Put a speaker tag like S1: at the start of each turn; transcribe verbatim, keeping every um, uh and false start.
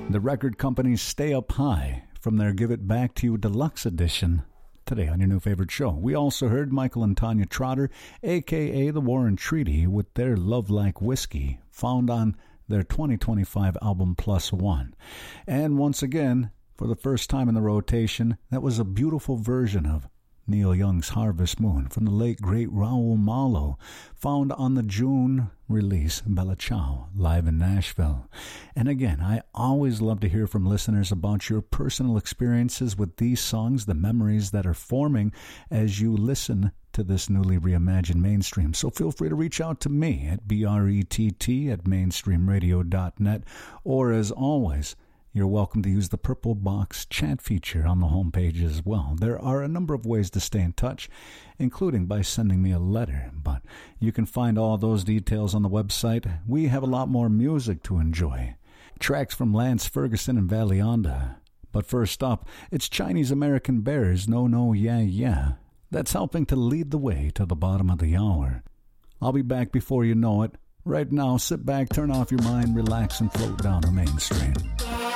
S1: The record company's Stay Up High from their Give It Back to You Deluxe Edition. Today on your new favorite show, we also heard Michael and Tanya Trotter, a k a. The Warren Treaty, with their Love Like Whiskey, found on their twenty twenty-five album Plus One. And once again, for the first time in the rotation, that was a beautiful version of Neil Young's Harvest Moon from the late great Raul Malo, found on the June release Bella Ciao, live in Nashville. And again, I always love to hear from listeners about your personal experiences with these songs, the memories that are forming as you listen to this newly reimagined Mainstream. So feel free to reach out to me at B R E T T at mainstream radio dot net, or as always, you're welcome to use the Purple Box chat feature on the homepage as well. There are a number of ways to stay in touch, including by sending me a letter, but you can find all those details on the website. We have a lot more music to enjoy. Tracks from Lance Ferguson and Valianda. But first up, it's Chinese American Bears, No No Yeah Yeah. That's helping to lead the way to the bottom of the hour. I'll be back before you know it. Right now, sit back, turn off your mind, relax, and float down the Mainstream.